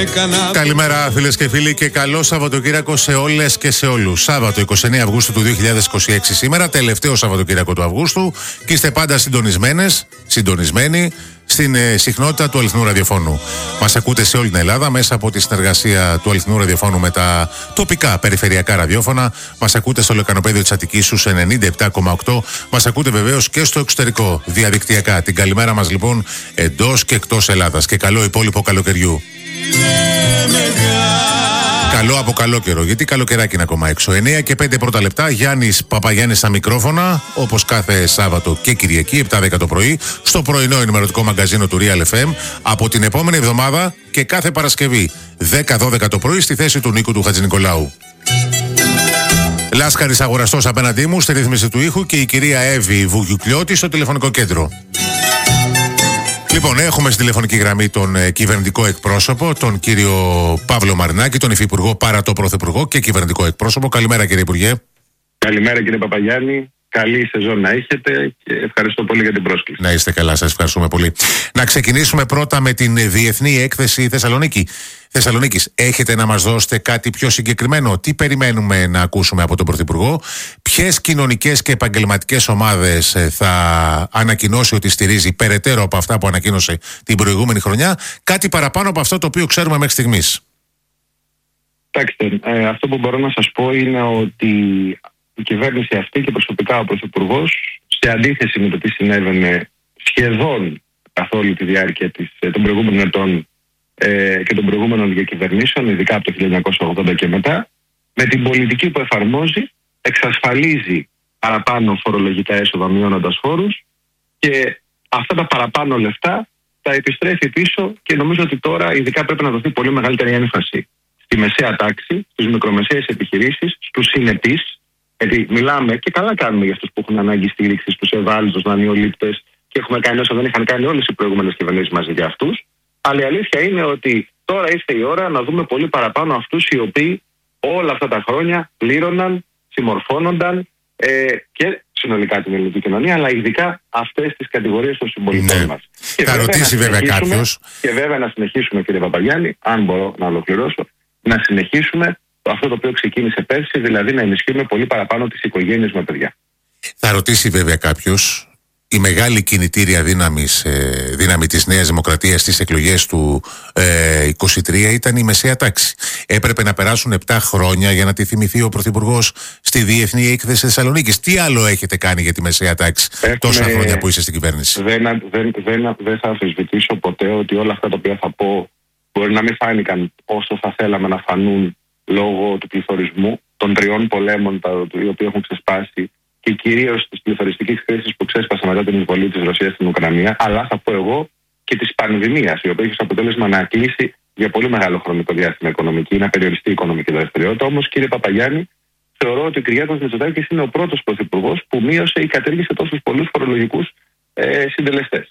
Καλημέρα φίλες και φίλοι και καλό Σαββατοκύριακο σε όλες και σε όλους. Σάββατο 29 Αυγούστου του 2026 σήμερα, τελευταίο Σαββατοκύριακο του Αυγούστου και είστε πάντα συντονισμένοι στην συχνότητα του αληθινού ραδιοφώνου. Μας ακούτε σε όλη την Ελλάδα μέσα από τη συνεργασία του αληθινού ραδιοφώνου με τα τοπικά περιφερειακά ραδιόφωνα. Μας ακούτε στο λεκανοπέδιο της Αττικής στους 97,8. Μας ακούτε βεβαίως και στο εξωτερικό διαδικτυακά. Την καλημέρα μας λοιπόν εντός και εκτός Ελλάδας και καλό υπόλοιπο καλοκαιριού. Καλό από καλό καιρό, γιατί καλοκαιράκι είναι ακόμα έξω. 9 και 5 πρώτα λεπτά, Γιάννης Παπαγιάννης στα μικρόφωνα, όπως κάθε Σάββατο και Κυριακή, 7-10 το πρωί, στο πρωινό ενημερωτικό μαγκαζίνο του Real FM. Από την επόμενη εβδομάδα και κάθε Παρασκευή, 10-12 το πρωί, στη θέση του Νίκου του Χατζηνικολάου. Λάσκαρης αγοραστός απέναντί μου, στη ρύθμιση του ήχου και η κυρία Εύη Βουγιουκλιώτη στο τηλεφωνικό κέντρο. Λοιπόν, έχουμε στη τηλεφωνική γραμμή τον κυβερνητικό εκπρόσωπο, τον κύριο Παύλο Μαρινάκη, τον υφυπουργό παρά το πρωθυπουργό και κυβερνητικό εκπρόσωπο. Καλημέρα κύριε Υπουργέ. Καλημέρα κύριε Παπαγιάννη. Καλή σεζόν να έχετε και ευχαριστώ πολύ για την πρόσκληση. Να είστε καλά, σας ευχαριστούμε πολύ. Να ξεκινήσουμε πρώτα με την Διεθνή Έκθεση Θεσσαλονίκης. Έχετε να μας δώσετε κάτι πιο συγκεκριμένο? Τι περιμένουμε να ακούσουμε από τον Πρωθυπουργό? Ποιες κοινωνικές και επαγγελματικές ομάδες θα ανακοινώσει ότι στηρίζει περαιτέρω από αυτά που ανακοίνωσε την προηγούμενη χρονιά? Κάτι παραπάνω από αυτό το οποίο ξέρουμε μέχρι στιγμής. Κοιτάξτε, αυτό που μπορώ να σας πω είναι ότι η κυβέρνηση αυτή και προσωπικά ο Πρωθυπουργός, σε αντίθεση με το τι συνέβαινε σχεδόν καθ' όλη τη διάρκεια των προηγούμενων ετών και των προηγούμενων διακυβερνήσεων, ειδικά από το 1980 και μετά, με την πολιτική που εφαρμόζει, εξασφαλίζει παραπάνω φορολογικά έσοδα μειώνοντας φόρους και αυτά τα παραπάνω λεφτά τα επιστρέφει πίσω και νομίζω ότι τώρα ειδικά πρέπει να δοθεί πολύ μεγαλύτερη έμφαση στη μεσαία τάξη, στις μικρομεσαίες επιχειρήσεις, στους συνεπείς. Γιατί μιλάμε και καλά κάνουμε για αυτούς που έχουν ανάγκη στήριξη, στους ευάλωτους δανειολήπτες και έχουμε κάνει όσα δεν είχαν κάνει όλες οι προηγούμενες κυβερνήσεις μαζί για αυτούς. Αλλά η αλήθεια είναι ότι τώρα ήρθε η ώρα να δούμε πολύ παραπάνω αυτούς οι οποίοι όλα αυτά τα χρόνια πλήρωναν, συμμορφώνονταν και συνολικά την ελληνική κοινωνία, αλλά ειδικά αυτές τις κατηγορίες των συμπολιτών μας. Θα ρωτήσει βέβαια κάποιος. Και βέβαια να συνεχίσουμε, κύριε Παπαγιάννη, αν μπορώ να ολοκληρώσω, να συνεχίσουμε αυτό το οποίο ξεκίνησε πέρσι, δηλαδή να ενισχύουμε πολύ παραπάνω τις οικογένειες με παιδιά. Θα ρωτήσει βέβαια κάποιος, η μεγάλη κινητήρια δύναμη της Νέας Δημοκρατίας στις εκλογές του 23 ήταν η μεσαία τάξη. Έπρεπε να περάσουν 7 χρόνια για να τη θυμηθεί ο Πρωθυπουργός στη Διεθνή Έκθεση Θεσσαλονίκης. Τι άλλο έχετε κάνει για τη μεσαία τάξη τόσα χρόνια που είστε στην κυβέρνηση? Δεν θα αμφισβητήσω ποτέ ότι όλα αυτά τα οποία θα πω μπορεί να μην φάνηκαν όσο θα θέλαμε να φανούν λόγω του πληθωρισμού, των 3 πολέμων οι οποίοι έχουν ξεσπάσει και κυρίως της πληθωριστικής κρίσης που ξέσπασε μετά την εισβολή της Ρωσίας στην Ουκρανία, αλλά θα πω εγώ και της πανδημίας, η οποία έχει ως αποτέλεσμα να κλείσει για πολύ μεγάλο χρονικό διάστημα οικονομική, να περιοριστεί η οικονομική δραστηριότητα. Όμως, κύριε Παπαγιάννη, θεωρώ ότι ο Κυριάκος Μητσοτάκης είναι ο πρώτος πρωθυπουργός που μείωσε ή κατήργησε τόσους πολλούς φορολογικούς συντελεστές.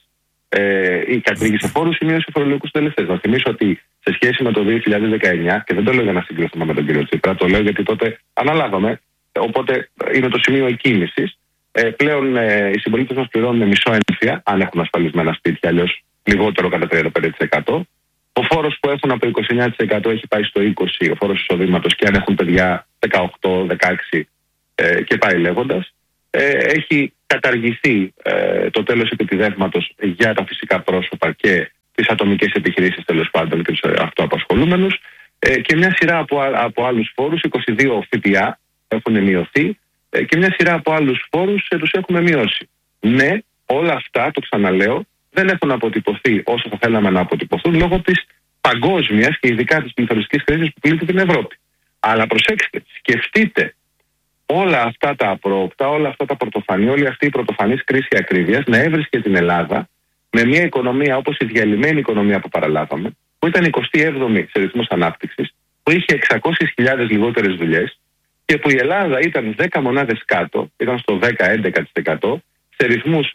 Ή κατήργησε φόρους ή μείωσε φορολογικούς συντελεστές. Να θυμίσω ότι σε σχέση με το 2019, και δεν το λέω για να συγκριθούμε με τον κύριο Τσίπρα, το λέω γιατί τότε αναλάβαμε. Οπότε είναι το σημείο εκκίνησης. Πλέον οι συμπολίτες μας πληρώνουν μισό έμφυα, αν έχουν ασφαλισμένα σπίτια, αλλιώς λιγότερο κατά 35%. Ο φόρος που έχουν από το 29% έχει πάει στο 20%, ο φόρος εισοδήματος, και αν έχουν παιδιά 18, 16 και πάει λέγοντας. Έχει καταργηθεί το τέλος επιτιδεύματος για τα φυσικά πρόσωπα και τις ατομικές επιχειρήσεις, τέλος πάντων, και τους αυτοαπασχολούμενους. Και μια σειρά από άλλους φόρους, 22 ΦΠΑ έχουν μειωθεί και μια σειρά από άλλους φόρους τους έχουμε μειώσει. Ναι, όλα αυτά, το ξαναλέω, δεν έχουν αποτυπωθεί όσο θα θέλαμε να αποτυπωθούν λόγω της παγκόσμιας και ειδικά της πληθωριστικής κρίσης που πλήττει την Ευρώπη. Αλλά προσέξτε, σκεφτείτε όλα αυτά τα απρόοπτα, όλα αυτά τα πρωτοφανή, όλη αυτή η πρωτοφανής κρίση ακρίβειας να έβρισκε την Ελλάδα με μια οικονομία όπως η διαλυμένη οικονομία που παραλάβαμε, που ήταν 27η σε ρυθμούς ανάπτυξης, που είχε 600.000 λιγότερες δουλειές και που η Ελλάδα ήταν 10 μονάδες κάτω, ήταν στο 10-11% σε ρυθμούς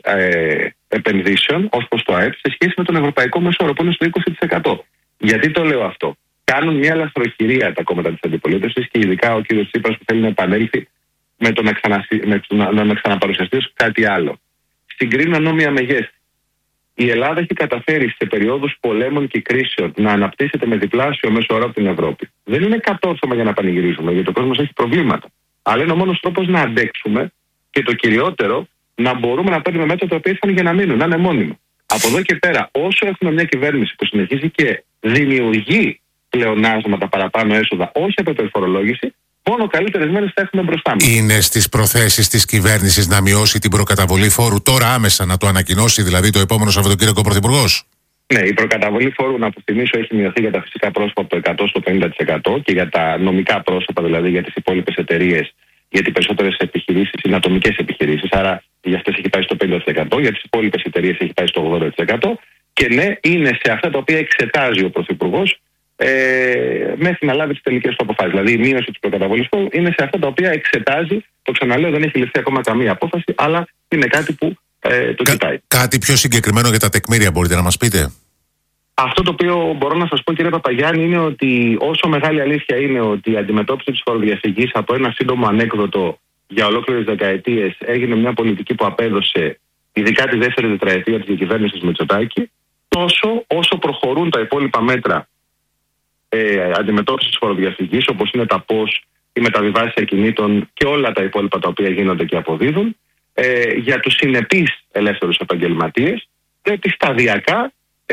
επενδύσεων ως προς το ΑΕΠ σε σχέση με τον ευρωπαϊκό μέσο όρο που είναι στο 20%. Γιατί το λέω αυτό? Κάνουν μια λαθροχειρία τα κόμματα της αντιπολίτευσης και ειδικά ο κύριος Τσίπρας που θέλει να επανέλθει με το να ξαναπαρουσιαστεί ως κάτι άλλο. Συγκρίνουν ανώμια μεγέθη. η Ελλάδα έχει καταφέρει σε περιόδους πολέμων και κρίσεων να αναπτύσσεται με διπλάσιο μέσο όρο από την Ευρώπη. Δεν είναι κατόρθωμα για να πανηγυρίζουμε, γιατί ο κόσμος έχει προβλήματα. Αλλά είναι ο μόνος τρόπος να αντέξουμε και το κυριότερο, να μπορούμε να παίρνουμε μέτρα τα οποία ήρθαν για να μείνουν, να είναι μόνιμα. Από εδώ και πέρα, όσο έχουμε μια κυβέρνηση που συνεχίζει και δημιουργεί πλεονάσματα, παραπάνω έσοδα, όχι από υπερφορολόγηση, μόνο καλύτερες μέρες θα έχουμε μπροστά μας. Είναι στις προθέσεις της κυβέρνησης να μειώσει την προκαταβολή φόρου τώρα άμεσα, να το ανακοινώσει δηλαδή το επόμενο Σαββατοκύριακο ο Πρωθυπουργός? Ναι, η προκαταβολή φόρου, να αποθυμίσω, έχει μειωθεί για τα φυσικά πρόσωπα από το 100% στο 50% και για τα νομικά πρόσωπα, δηλαδή για τις υπόλοιπες εταιρείες, γιατί οι περισσότερες επιχειρήσεις είναι ατομικές επιχειρήσεις, άρα για αυτές έχει πάει στο 50%, για τις υπόλοιπες εταιρείες έχει πάει στο 80%. Και ναι, είναι σε αυτά τα οποία εξετάζει ο Πρωθυπουργός μέχρι να λάβει τις τελικές του αποφάσεις. Δηλαδή, η μείωση της προκαταβολής φόρου είναι σε αυτά τα οποία εξετάζει. Το ξαναλέω, δεν έχει ληφθεί ακόμα καμία απόφαση, αλλά είναι κάτι που το κοιτάει. Κάτι πιο συγκεκριμένο για τα τεκμήρια μπορείτε να μας πείτε? Αυτό το οποίο μπορώ να σας πω, κύριε Παπαγιάννη, είναι ότι όσο μεγάλη αλήθεια είναι ότι η αντιμετώπιση της φοροδιαφυγής από ένα σύντομο ανέκδοτο για ολόκληρες δεκαετίες έγινε μια πολιτική που απέδωσε, ειδικά τη δεύτερη τετραετία της διακυβέρνησης Μητσοτάκη, τόσο όσο προχωρούν τα υπόλοιπα μέτρα αντιμετώπισης της φοροδιαφυγής, όπως είναι τα ΠΟΣ, οι μεταβιβάσεις ακινήτων και όλα τα υπόλοιπα τα οποία γίνονται και αποδίδουν, για τους συνεπείς ελεύθερους επαγγελματίες, πρέπει σταδιακά,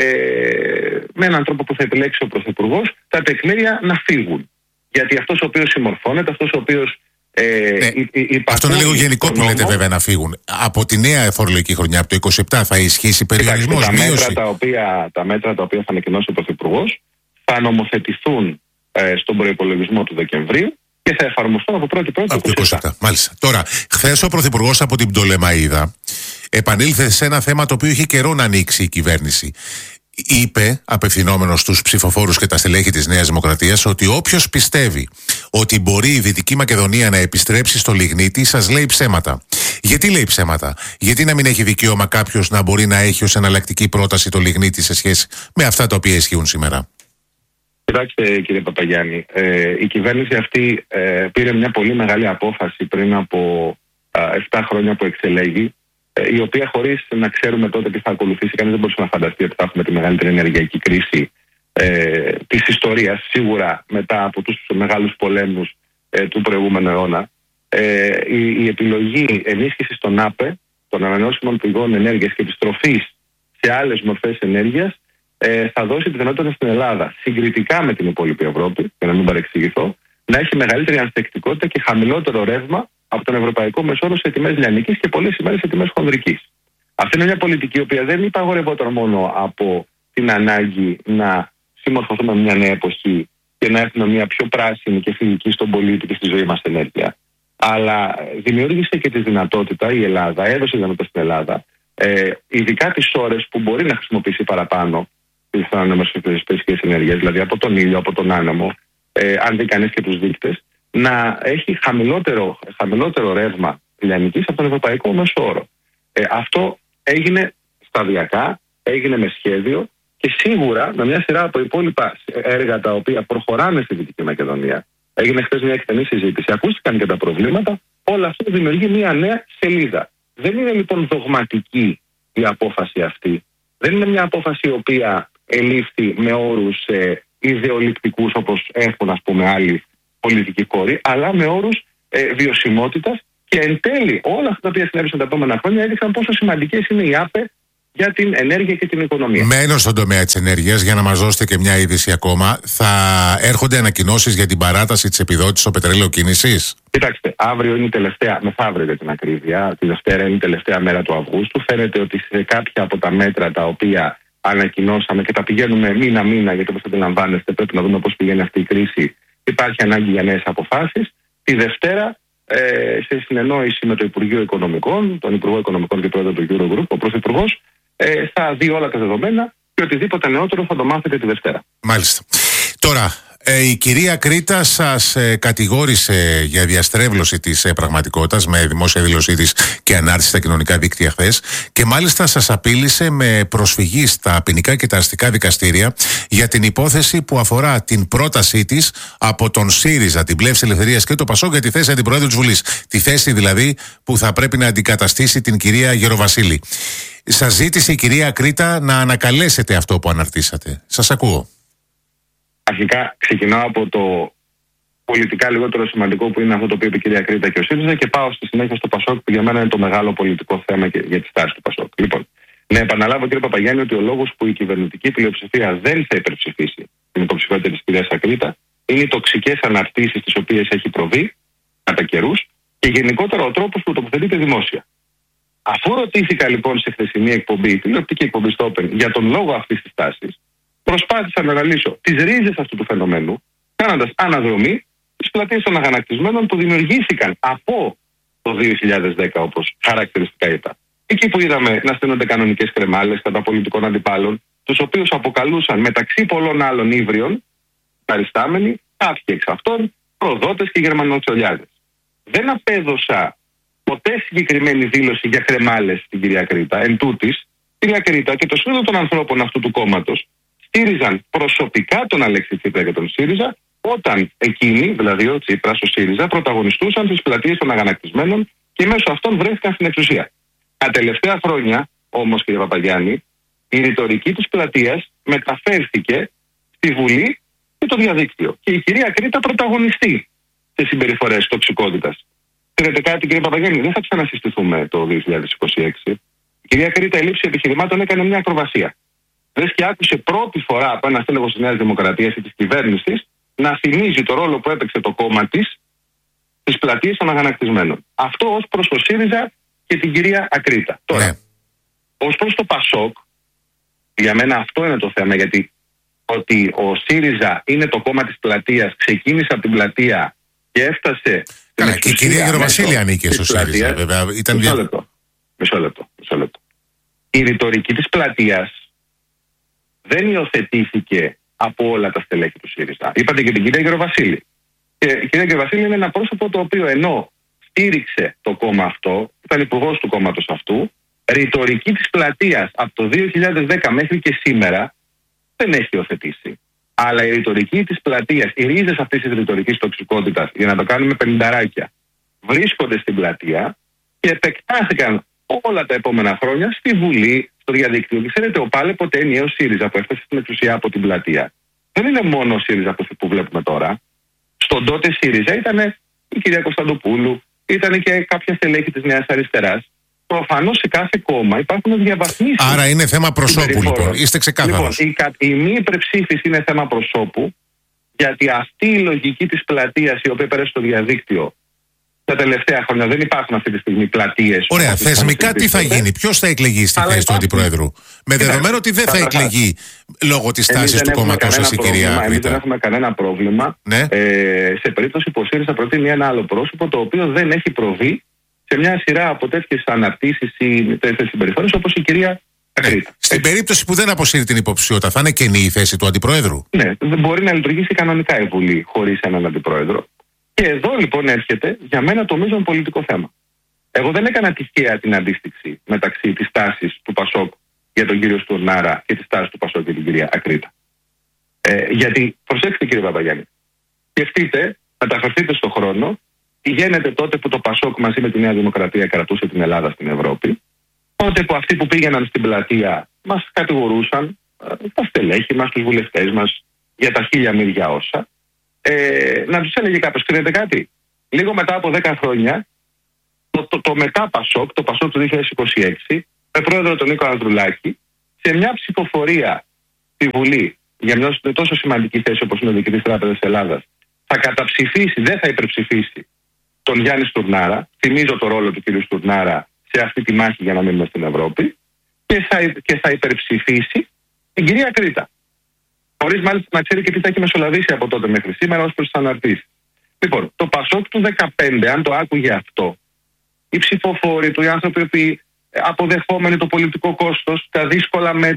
με έναν τρόπο που θα επιλέξει ο Πρωθυπουργός, τα τεκμήρια να φύγουν. Γιατί αυτός ο οποίος συμμορφώνεται, αυτός ο οποίος αυτό είναι λίγο γενικό που λέτε, βέβαια, να φύγουν. Από τη νέα φορολογική χρονιά, από το 2027, θα ισχύσει περιορισμός, μείωση? Τα μέτρα τα οποία θα ανακοινώσει ο Πρωθυπουργός θα νομοθετηθούν στον προϋπολογισμό του Δεκεμβρίου και θα εφαρμοστούν από 1η Πρώτη 2027. Μάλιστα. Τώρα, χθες ο Πρωθυπουργός από την Πτολεμαΐδα επανήλθε σε ένα θέμα το οποίο είχε καιρό να ανοίξει η κυβέρνηση. Είπε, απευθυνόμενος στους ψηφοφόρους και τα στελέχη της Νέας Δημοκρατίας, ότι όποιος πιστεύει ότι μπορεί η Δυτική Μακεδονία να επιστρέψει στο λιγνίτη, σας λέει ψέματα. Γιατί λέει ψέματα? Γιατί να μην έχει δικαίωμα κάποιος να μπορεί να έχει ως εναλλακτική πρόταση το λιγνίτη σε σχέση με αυτά τα οποία ισχύουν σήμερα? Κοιτάξτε, κύριε Παπαγιάννη, η κυβέρνηση αυτή πήρε μια πολύ μεγάλη απόφαση πριν από 7 χρόνια που εξελέγει, η οποία, χωρίς να ξέρουμε τότε τι θα ακολουθήσει, κανείς δεν μπορούσε να φανταστεί ότι θα έχουμε τη μεγαλύτερη ενεργειακή κρίση της ιστορίας, σίγουρα μετά από τους μεγάλους πολέμους του προηγούμενου αιώνα. Η επιλογή ενίσχυσης των ΑΠΕ, των ανανεώσιμων πηγών ενέργειας και επιστροφής σε άλλες μορφές ενέργειας, θα δώσει τη δυνατότητα στην Ελλάδα, συγκριτικά με την υπόλοιπη Ευρώπη, για να μην παρεξηγηθώ, να έχει μεγαλύτερη ανθεκτικότητα και χαμηλότερο ρεύμα από τον ευρωπαϊκό μεσόρο σε τιμές λιανικής και πολλές ημέρες σε τιμές χονδρικής. Αυτή είναι μια πολιτική η οποία δεν υπαγορευόταν μόνο από την ανάγκη να συμμορφωθούμε με μια νέα εποχή και να έχουμε μια πιο πράσινη και φιλική στον πολίτη και στη ζωή μας ενέργεια, αλλά δημιούργησε και τη δυνατότητα η Ελλάδα, έδωσε δυνατότητα στην Ελλάδα, ειδικά τις ώρες που μπορεί να χρησιμοποιήσει παραπάνω τις ανανεώσιμες ενέργειες, δηλαδή από τον ήλιο, από τον άνεμο, αν δει κανείς και τους δείκτες, να έχει χαμηλότερο ρεύμα λιανικής από τον ευρωπαϊκό μέσο όρο. Αυτό έγινε σταδιακά, έγινε με σχέδιο και σίγουρα με μια σειρά από υπόλοιπα έργα τα οποία προχωράνε στη Δυτική Μακεδονία. Έγινε χθες μια εκτενή συζήτηση, ακούστηκαν και τα προβλήματα, όλα αυτά δημιουργεί μια νέα σελίδα. Δεν είναι λοιπόν δογματική η απόφαση αυτή. Δεν είναι μια απόφαση η οποία ελήφθη με όρους ιδεολειπτικούς όπως έχουν, ας πούμε, άλλοι πολιτικοί χώροι, αλλά με όρους βιωσιμότητας, και εν τέλει όλα αυτά τα οποία συνέβησαν τα επόμενα χρόνια έδειξαν πόσο σημαντικές είναι οι ΑΠΕ για την ενέργεια και την οικονομία. Μένω στον τομέα της ενέργειας, για να μας δώσετε και μια είδηση ακόμα. Θα έρχονται ανακοινώσεις για την παράταση της επιδότησης στο πετρέλαιο κίνησης? Κοιτάξτε, αύριο είναι η τελευταία, μεθαύριο για την ακρίβεια, τη Δευτέρα είναι η τελευταία μέρα του Αυγούστου. Φαίνεται ότι σε κάποια από τα μέτρα τα οποία ανακοινώσαμε και τα πηγαίνουμε μήνα-μήνα, γιατί όπως αντιλαμβάνεστε πρέπει να δούμε πώς πηγαίνει αυτή η κρίση, υπάρχει ανάγκη για νέες αποφάσεις. Τη Δευτέρα, σε συνεννόηση με το Υπουργείο Οικονομικών, τον Υπουργό Οικονομικών και πρόεδρο του Eurogroup, ο Πρωθυπουργός θα δει όλα τα δεδομένα και οτιδήποτε νεότερο θα το μάθετε τη Δευτέρα. Μάλιστα. Τώρα, Η κυρία Κρήτα σας κατηγόρησε για διαστρέβλωση της πραγματικότητας με δημόσια δήλωσή της και ανάρτηση στα κοινωνικά δίκτυα χθες, και μάλιστα σας απείλησε με προσφυγή στα ποινικά και τα αστικά δικαστήρια για την υπόθεση που αφορά την πρότασή της από τον ΣΥΡΙΖΑ, την Πλεύση Ελευθερίας και το ΠΑΣΟΚ για τη θέση αντιπροέδρου της Βουλής. Τη θέση δηλαδή που θα πρέπει να αντικαταστήσει την κυρία Γεροβασίλη. Σας ζήτησε η κυρία Κρήτα να ανακαλέσετε αυτό που αναρτήσατε. Σας ακούω. Αρχικά ξεκινάω από το πολιτικά λιγότερο σημαντικό, που είναι αυτό το οποίο είπε η κυρία Κρήτα και ο ΣΥΡΙΖΑ, και πάω στη συνέχεια στο ΠΑΣΟΚ, που για μένα είναι το μεγάλο πολιτικό θέμα και για τη στάση του ΠΑΣΟΚ. Λοιπόν, να επαναλάβω, κύριε Παπαγιάννη, ότι ο λόγος που η κυβερνητική πλειοψηφία δεν θα υπερψηφίσει την υποψηφιότητα της κυρίας Ακρίτα είναι οι τοξικές αναρτήσεις τις οποίες έχει προβεί κατά καιρούς και γενικότερα ο τρόπος που τοποθετείται δημόσια. Αφού ρωτήθηκα λοιπόν σε χθεσινή εκπομπή, τηλεοπτική εκπομπή στο Open, για τον λόγο αυτής της τάσης, προσπάθησα να αναλύσω τις ρίζες αυτού του φαινομένου, κάνοντας αναδρομή τις πλατείες των αγανακτισμένων που δημιουργήθηκαν από το 2010, όπως χαρακτηριστικά είπα. Εκεί που είδαμε να στείνονται κανονικές κρεμάλες κατά πολιτικών αντιπάλων, τους οποίους αποκαλούσαν μεταξύ πολλών άλλων ύβριων, παριστάμενοι, κάποιοι εξ αυτών, προδότες και γερμανοτσολιάδες. Δεν απέδωσα ποτέ συγκεκριμένη δήλωση για κρεμάλες στην κυρία Κρήτα. Εν τούτης, η κυρία Κρήτα και το σύνολο των ανθρώπων αυτού του κόμματος στήριζαν προσωπικά τον Αλέξη Τσίπρα και τον ΣΥΡΙΖΑ, όταν εκείνοι, δηλαδή ο Τσίπρας, ο ΣΥΡΙΖΑ, πρωταγωνιστούσαν τις πλατείες των αγανακτισμένων και μέσω αυτών βρέθηκαν στην εξουσία. Τα τελευταία χρόνια, όμως, κύριε Παπαγιάννη, η ρητορική της πλατείας μεταφέρθηκε στη Βουλή και το διαδίκτυο. Και η κυρία Κρήτα πρωταγωνιστεί σε συμπεριφορές τοξικότητας. Ξέρετε κάτι, κύριε Παπαγιάννη, δεν θα ξανασυστηθούμε το 2026. Η κυρία Κρήτα, η λήψη επιχειρημάτων, έκανε μια ακροβασία. Δες και άκουσε πρώτη φορά από ένα στέλεχος της Νέας Δημοκρατίας ή της κυβέρνησης να θυμίζει το ρόλο που έπαιξε το κόμμα της στις πλατείες των αγανακτισμένων. Αυτό ως προς το ΣΥΡΙΖΑ και την κυρία Ακρίτα. Τώρα, ως προς το ΠΑΣΟΚ, για μένα αυτό είναι το θέμα, γιατί ότι ο ΣΥΡΙΖΑ είναι το κόμμα της πλατείας, ξεκίνησε από την πλατεία και έφτασε. Καλά, και η κυρία Γεροβασίλη ανήκε στο ΣΥΡΙΖΑ, βέβαια. Μισό λεπτό. Η ρητορική της πλατείας δεν υιοθετήθηκε από όλα τα στελέχη του ΣΥΡΙΖΑ. Είπατε και την κυρία Γεροβασίλη. Και η κυρία Γεροβασίλη είναι ένα πρόσωπο το οποίο, ενώ στήριξε το κόμμα αυτό, ήταν υπουργός του κόμματος αυτού, ρητορική της πλατείας από το 2010 μέχρι και σήμερα δεν έχει υιοθετήσει. Αλλά η ρητορική της πλατείας, οι ρίζες αυτής της ρητορικής τοξικότητας, για να το κάνουμε πενηνταράκια, βρίσκονται στην πλατεία και επεκτάθηκαν όλα τα επόμενα χρόνια στη Βουλή, στο διαδίκτυο. Και ξέρετε, ο πάλε ποτέ ενιαίος ΣΥΡΙΖΑ που έφτασε στην εξουσία από την πλατεία δεν είναι μόνο ο ΣΥΡΙΖΑ που βλέπουμε τώρα. Στον τότε ΣΥΡΙΖΑ ήταν η κυρία Κωνσταντοπούλου, ήταν και κάποια στελέχη της Νέας Αριστεράς. Προφανώς σε κάθε κόμμα υπάρχουν διαβαθμίσεις. Άρα είναι θέμα προσώπου, λοιπόν. Είστε ξεκάθαρος. Λοιπόν, η μη υπερψήφιση είναι θέμα προσώπου, γιατί αυτή η λογική της πλατείας, η οποία πέρασε στο διαδίκτυο τα τελευταία χρόνια, δεν υπάρχουν αυτή τη στιγμή πλατείες. Ωραία, θεσμικά τι θα γίνει, ποιος θα εκλεγεί στη θέση του αντιπρόεδρου, με δεδομένο ότι δεν θα εκλεγεί λόγω της τάσης του κόμματος σας η κυρία Ακρίτα. Εμείς δεν έχουμε κανένα πρόβλημα. Ναι. Σε περίπτωση που ο ΣΥΡΙΖΑ προτείνει ένα άλλο πρόσωπο, το οποίο δεν έχει προβεί σε μια σειρά από τέτοιες αναρτήσεις ή τέτοιες συμπεριφορές, όπως η κυρία Ακρίτα. Στην περίπτωση που δεν αποσύρει την υποψηφιότητα, θα είναι κενή η θέση του αντιπροέδρου. Ναι, δεν μπορεί να λειτουργήσει κανονικά η Βουλή χωρίς έναν αντιπρόεδρο. Και εδώ λοιπόν έρχεται για μένα το μείζον πολιτικό θέμα. Εγώ δεν έκανα τυχαία την αντίστοιξη μεταξύ της τάσης του ΠΑΣΟΚ για τον κύριο Στουρνάρα και της τάσης του ΠΑΣΟΚ για την κυρία Ακρίτα. Γιατί, προσέξτε κύριε Παπαγιάννη, σκεφτείτε, μεταφερθείτε στον χρόνο, πηγαίνετε τότε που το ΠΑΣΟΚ μαζί με τη Νέα Δημοκρατία κρατούσε την Ελλάδα στην Ευρώπη, τότε που αυτοί που πήγαιναν στην πλατεία μας κατηγορούσαν, τα στελέχη μας, τους βουλευτές μας, για τα χίλια μύρια όσα. Να τους έλεγε κάποιος, ξέρετε κάτι, λίγο μετά από 10 χρόνια, το μετά ΠΑΣΟΚ, το ΠΑΣΟΚ του 2026, με πρόεδρο τον Νίκο Ανδρουλάκη, σε μια ψηφοφορία στη Βουλή για μια τόσο σημαντική θέση όπως είναι ο Διοικητής Τράπεζας Ελλάδας, θα καταψηφίσει, δεν θα υπερψηφίσει τον Γιάννη Στουρνάρα. Θυμίζω το ρόλο του κ. Στουρνάρα σε αυτή τη μάχη για να μείνουμε στην Ευρώπη, και θα υπερψηφίσει την κυρία Ακρίτα. Χωρίς μάλιστα να ξέρει και τι θα έχει μεσολαβήσει από τότε μέχρι σήμερα ως προς τις αναρτήσεις. Λοιπόν, το ΠΑΣΟΚ του 2015, αν το άκουγε αυτό, οι ψηφοφόροι του, οι άνθρωποι που αποδεχόμενοι το πολιτικό κόστος, τα δύσκολα μέτρα,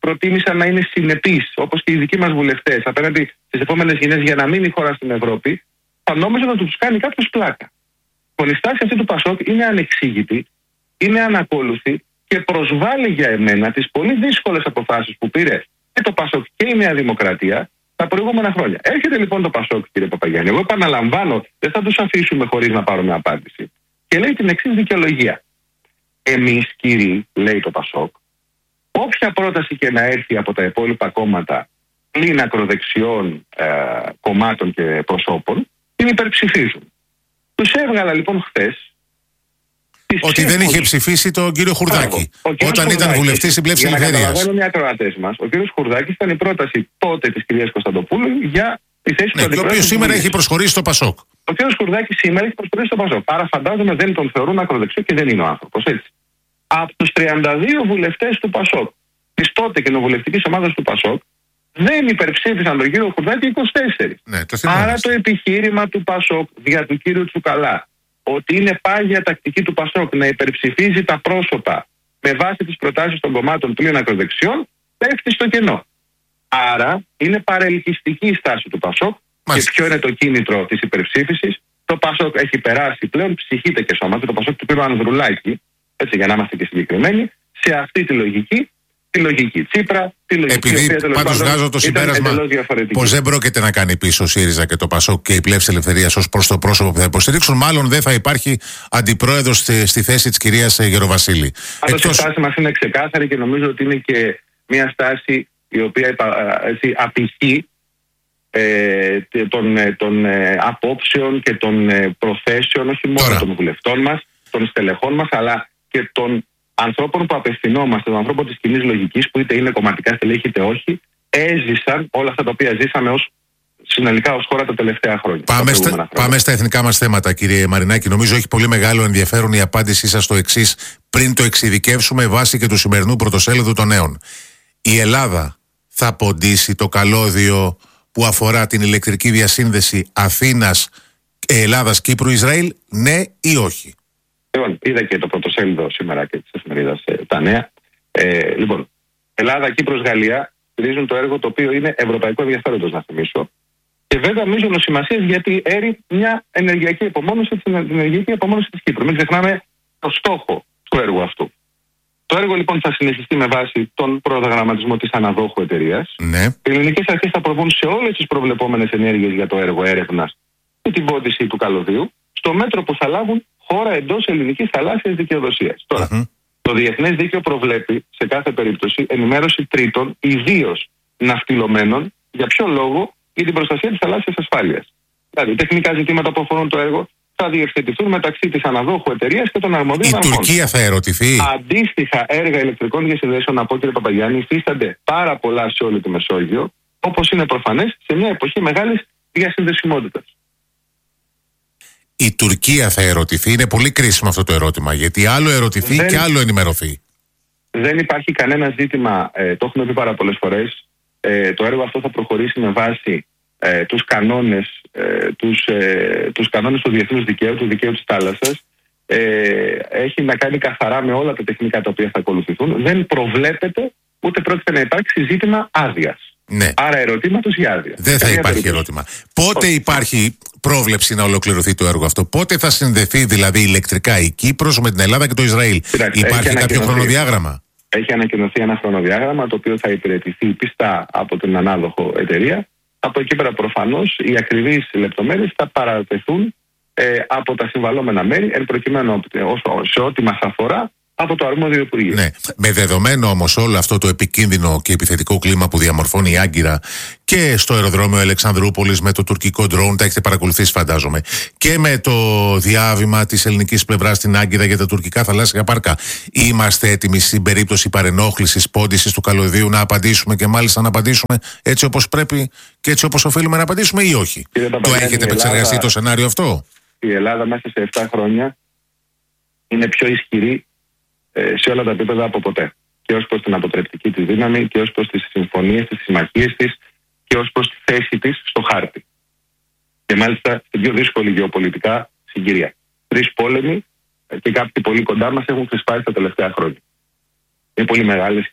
προτίμησαν να είναι συνεπείς, όπως και οι δικοί μας βουλευτές, απέναντι στις επόμενες γενιές για να μείνει η χώρα στην Ευρώπη, θα νόμιζαν ότι τους κάνει κάποιος πλάκα. Η στάση αυτή του Πασόκ είναι ανεξήγητη, είναι ανακόλουθη και προσβάλλει για εμένα τις πολύ δύσκολες αποφάσεις που πήρε και το Πασόκ και η Νέα Δημοκρατία τα προηγούμενα χρόνια. Έρχεται λοιπόν το Πασόκ, κύριε Παπαγιάννη. Εγώ επαναλαμβάνω, δεν θα τους αφήσουμε χωρίς να πάρουμε απάντηση. Και λέει την εξής δικαιολογία. Εμείς, κύριοι, λέει το Πασόκ, όποια πρόταση και να έρθει από τα υπόλοιπα κόμματα πλην ακροδεξιών κομμάτων και προσώπων, την υπερψηφίζουν. Τους έβγαλα λοιπόν χθες. Ότι δεν είχε ψηφίσει τον κύριο Χουρδάκη όταν ήταν βουλευτής στην Πλεύση Ελευθερίας. Για να καταλαβαίνουν οι ακροατές μας, ο κύριος Χουρδάκης ήταν η πρόταση τότε της κυρίας Κωνσταντοπούλου για τη θέση του αντιπρόεδρου. Ο οποίος σήμερα έχει προσχωρήσει στο Πασόκ. Ο κύριος Χουρδάκης σήμερα έχει προσχωρήσει στο Πασόκ. Άρα φαντάζομαι δεν τον θεωρούν ακροδεξιό και δεν είναι ο άνθρωπος. Έτσι. Από τους 32 βουλευτές του Πασόκ, της τότε κοινοβουλευτικής ομάδας του Πασόκ, δεν υπερψήφισαν τον κύριο Χουρδάκη 24. Ναι, άρα το επιχείρημα του Πασόκ δια του κύριου Τσουκαλά, ότι είναι πάγια τακτική του Πασόκ να υπερψηφίζει τα πρόσωπα με βάση τις προτάσεις των κομμάτων πλην ακροδεξιών, πέφτει στο κενό. Άρα είναι παρελκυστική η στάση του Πασόκ. Και ποιο είναι το κίνητρο της υπερψήφισης? Το Πασόκ έχει περάσει πλέον, ψυχείται και σώμα. Το Πασόκ του πήρε ο Ανδρουλάκη, έτσι για να είμαστε και συγκεκριμένοι, σε αυτή τη λογική Τσίπρα, τη λογική. Επειδή πάντως βγάζω το συμπέρασμα πως δεν πρόκειται να κάνει πίσω ο ΣΥΡΙΖΑ και το ΠΑΣΟΚ και η Πλεύση Ελευθερίας ως προς το πρόσωπο που θα υποστηρίξουν, μάλλον δεν θα υπάρχει αντιπρόεδρος στη θέση της κυρίας Γεροβασίλη. Η στάση μας είναι ξεκάθαρη και νομίζω ότι είναι και μια στάση η οποία απηχεί των απόψεων και των προθέσεων όχι μόνο των βουλευτών μας, των στελεχών μας, αλλά και των ανθρώπων που απευθυνόμαστε, των ανθρώπων της κοινής λογικής, που είτε είναι κομματικά στελέχη είτε όχι, έζησαν όλα αυτά τα οποία ζήσαμε συνολικά ως χώρα τα τελευταία χρόνια. Πάμε στα εθνικά μας θέματα, κύριε Μαρινάκη. Νομίζω έχει πολύ μεγάλο ενδιαφέρον η απάντησή σας στο εξής, πριν το εξειδικεύσουμε βάσει και του σημερινού πρωτοσέλιδου των Νέων. Η Ελλάδα θα ποντίσει το καλώδιο που αφορά την ηλεκτρική διασύνδεση Αθήνας, Ελλάδας, Κύπρου, Ισραήλ, ναι ή όχι? Λοιπόν, είδα και το πρωτοσέλιδο σήμερα και της εφημερίδας Τα Νέα. Λοιπόν, Ελλάδα, Κύπρος, Γαλλία στηρίζουν το έργο το οποίο είναι ευρωπαϊκό ενδιαφέροντος, να θυμίσω. Και βέβαια μείζωνο σημασίας γιατί έρει μια ενεργειακή απομόνωση, την ενεργειακή απομόνωση της Κύπρου. Μην ξεχνάμε το στόχο του έργου αυτού. Το έργο λοιπόν θα συνεχιστεί με βάση τον προγραμματισμό της αναδόχου εταιρείας. Ναι. Οι ελληνικές αρχές θα προβούν σε όλες τις προβλεπόμενες ενέργειες για το έργο έρευνας και την πόντιση του καλωδίου, στο μέτρο που θα λάβουν χώρα εντός ελληνικής θαλάσσιας δικαιοδοσίας. Τώρα, το διεθνές δίκαιο προβλέπει σε κάθε περίπτωση ενημέρωση τρίτων, ιδίως ναυτιλωμένων, για ποιο λόγο? Για την προστασία της θαλάσσιας ασφάλειας. Δηλαδή, τεχνικά ζητήματα που αφορούν το έργο θα διευθετηθούν μεταξύ της αναδόχου εταιρείας και των αρμοδίων αρχών. Η Τουρκία θα ερωτηθεί. Αντίστοιχα έργα ηλεκτρικών διασυνδέσεων, από κύριε Παπαγιάννη, υφίστανται πάρα πολλά σε όλη τη Μεσόγειο, όπως είναι προφανές σε μια εποχή μεγάλης διασυνδεσιμότητας. Η Τουρκία θα ερωτηθεί? Είναι πολύ κρίσιμο αυτό το ερώτημα, γιατί άλλο ερωτηθεί και άλλο ενημερωθεί. Δεν υπάρχει κανένα ζήτημα, το έχουμε πει πάρα πολλές φορές. Το έργο αυτό θα προχωρήσει με βάση τους κανόνες του διεθνούς δικαίου, του δικαίου της θάλασσας. Έχει να κάνει καθαρά με όλα τα τεχνικά τα οποία θα ακολουθηθούν. Δεν προβλέπεται ούτε πρόκειται να υπάρξει ζήτημα άδειας. Ναι. Άρα ερωτήματος για άδεια. Δεν θα υπάρχει ερώτημα. Πότε υπάρχει πρόβλεψη να ολοκληρωθεί το έργο αυτό? Πότε θα συνδεθεί δηλαδή ηλεκτρικά η Κύπρος με την Ελλάδα και το Ισραήλ? Υπάρχει κάποιο χρονοδιάγραμμα? Έχει ανακοινωθεί ένα χρονοδιάγραμμα το οποίο θα υπηρετηθεί πιστά από την ανάδοχο εταιρεία. Από εκεί πέρα προφανώς οι ακριβείς λεπτομέρειες θα παρατεθούν από τα συμβαλόμενα μέρη, εν προκειμένου σε ό,τι μας αφορά από το αρμόδιο Υπουργείο. Ναι. Με δεδομένο όμως όλο αυτό το επικίνδυνο και επιθετικό κλίμα που διαμορφώνει η Άγκυρα και στο αεροδρόμιο Αλεξανδρούπολης με το τουρκικό ντρόουν, τα έχετε παρακολουθήσει φαντάζομαι, και με το διάβημα της ελληνικής πλευράς στην Άγκυρα για τα τουρκικά θαλάσσια πάρκα, είμαστε έτοιμοι στην περίπτωση παρενόχλησης, πόντισης του καλωδίου να απαντήσουμε, και μάλιστα να απαντήσουμε έτσι όπως πρέπει και έτσι όπως οφείλουμε να απαντήσουμε, ή όχι? Το έχετε επεξεργαστεί το σενάριο αυτό? Η Ελλάδα μέσα σε 7 χρόνια είναι πιο ισχυρή σε όλα τα επίπεδα από ποτέ. Και ως προς την αποτρεπτική της δύναμη και ως προς τις συμφωνίες, τις συμμαχίες της και ως προς τη θέση της στο χάρτη. Και μάλιστα στην πιο δύσκολη γεωπολιτικά συγκυρία. 3 πόλεμοι και κάποιοι πολύ κοντά μας έχουν ξεσπάσει τα τελευταία χρόνια. Είναι πολύ μεγάλες και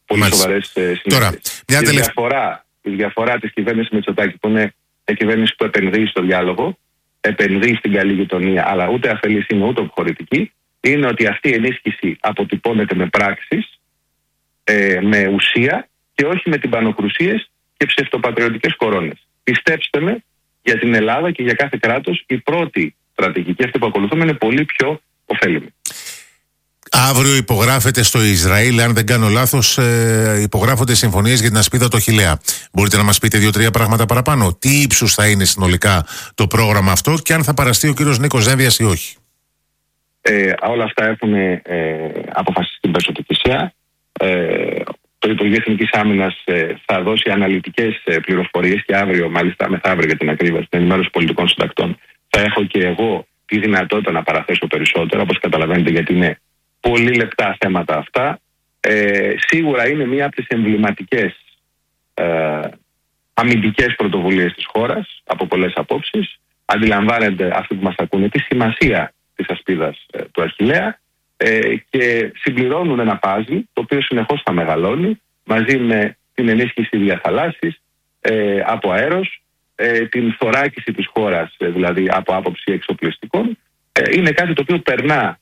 πολύ σοβαρές συνέπειες. Η διαφορά της κυβέρνησης Μητσοτάκη, που είναι μια κυβέρνηση που επενδύει στο διάλογο, επενδύει στην καλή γειτονία, αλλά ούτε αφελής είναι ούτε επιχωρητική, είναι ότι αυτή η ενίσχυση αποτυπώνεται με πράξεις, με ουσία και όχι με τυμπανοκρουσίες και ψευτοπατριωτικές κορώνες. Πιστέψτε με, για την Ελλάδα και για κάθε κράτος η πρώτη στρατηγική αυτή που ακολουθούμε είναι πολύ πιο ωφέλιμη. Αύριο υπογράφεται στο Ισραήλ, αν δεν κάνω λάθος, υπογράφονται συμφωνίες για την ασπίδα το Χιλέα. Μπορείτε να μας πείτε 2-3 πράγματα παραπάνω? Τι ύψους θα είναι συνολικά το πρόγραμμα αυτό και αν θα παραστεί ο κύριος Νίκος Δένδιας ή όχι? Όλα αυτά έχουν αποφασιστεί στην Πεσοτικησία. Το Υπουργείο Εθνικής Άμυνας θα δώσει αναλυτικές πληροφορίες και αύριο, μάλιστα μεθαύριο για την ακρίβεια, στην ενημέρωση πολιτικών συντακτών. Θα έχω και εγώ τη δυνατότητα να παραθέσω περισσότερο, όπως καταλαβαίνετε, γιατί είναι πολύ λεπτά θέματα αυτά. Σίγουρα είναι μία από τις εμβληματικές αμυντικές πρωτοβουλίες της χώρας, από πολλές απόψεις. Αντιλαμβάνεται αυτοί που μας ακούνε τη σημασία της ασπίδας του Αχιλλέα και συμπληρώνουν ένα παζλ το οποίο συνεχώς θα μεγαλώνει, μαζί με την ενίσχυση διαθαλάσσης από αέρος, την θωράκιση της χώρας, δηλαδή από άποψη εξοπλιστικών. Είναι κάτι το οποίο περνά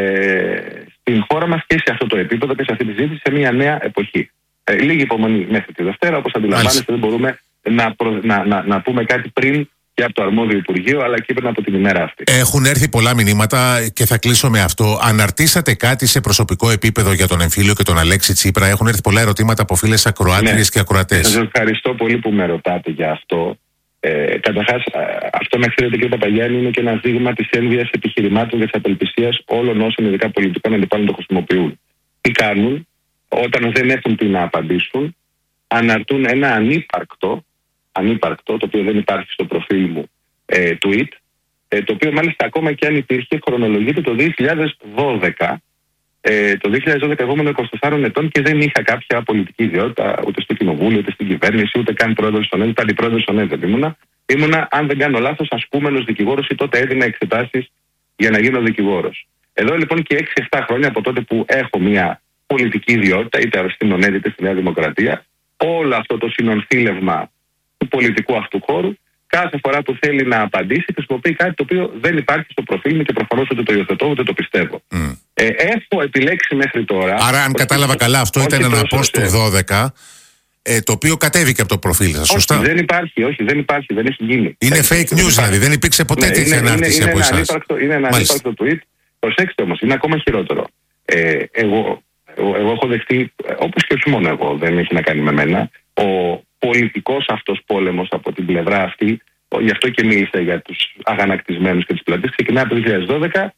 στην χώρα μας και σε αυτό το επίπεδο και σε αυτή τη ζήτηση σε μια νέα εποχή. Λίγη υπομονή μέχρι τη Δευτέρα, όπως αντιλαμβάνεστε, δεν μπορούμε να πούμε κάτι πριν και από το αρμόδιο Υπουργείο, αλλά και πριν από την ημέρα αυτή. Έχουν έρθει πολλά μηνύματα και θα κλείσω με αυτό. Αναρτήσατε κάτι σε προσωπικό επίπεδο για τον εμφύλιο και τον Αλέξη Τσίπρα? Έχουν έρθει πολλά ερωτήματα από φίλες ακροάτριες και ακροατές. Σας ευχαριστώ πολύ που με ρωτάτε για αυτό. Καταρχάς, αυτό να ξέρετε, κύριε Παπαγιάννη, είναι και ένα δείγμα της ένδυας επιχειρημάτων και της απελπισίας όλων όσων ειδικά πολιτικών αντιπάλων το χρησιμοποιούν. Τι κάνουν? Όταν δεν έχουν τι να απαντήσουν, αναρτούν ένα ανύπαρκτο, το οποίο δεν υπάρχει στο προφίλ μου, tweet, το οποίο μάλιστα ακόμα και αν υπήρχε χρονολογείται το 2012. Το 2012 εγώ ήμουν 24 ετών και δεν είχα κάποια πολιτική ιδιότητα ούτε στο κοινοβούλιο, ούτε στην κυβέρνηση, ούτε καν πρόεδρος στον ΕΔ, ούτε αντιπρόεδρος στον ΕΔ. Ήμουνα, αν δεν κάνω λάθος, ασκούμενος δικηγόρος ή τότε έδινα εξετάσεις για να γίνω δικηγόρος. Εδώ λοιπόν και 6-7 χρόνια από τότε που έχω μια πολιτική ιδιότητα, είτε στην ΟΝΕΔ είτε στη Νέα Δημοκρατία, όλο αυτό το συνονθήλευμα του πολιτικού αυτού χώρου, κάθε φορά που θέλει να απαντήσει, χρησιμοποιεί κάτι το οποίο δεν υπάρχει στο προφίλ μου και προφανώς ούτε το υιοθετώ ούτε το πιστεύω. Έχω επιλέξει μέχρι τώρα. Άρα, αν κατάλαβα καλά, αυτό ήταν ένα post του 12, το οποίο κατέβηκε από το προφίλ σας, σωστά? Όχι, δεν υπάρχει, δεν έχει γίνει. Είναι fake news, δηλαδή, δεν υπήρξε ποτέ τέτοια ανάρτηση από εσάς. Είναι ένα ανύπαρκτο tweet. Προσέξτε όμως, είναι ακόμα χειρότερο. Εγώ έχω δεχτεί, όπως και όχι μόνο εγώ, δεν έχει να κάνει με μένα, ο πολιτικός αυτός πόλεμος από την πλευρά αυτή, γι' αυτό και μίλησα για τους αγανακτισμένους και τις πλατείες, ξεκινάει από το 2012